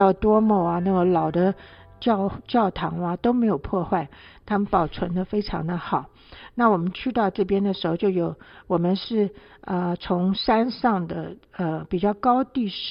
多莫啊，那个老的教堂啊都没有破坏，他们保存的非常的好。那我们去到这边的时候，我们是从山上的比较高地势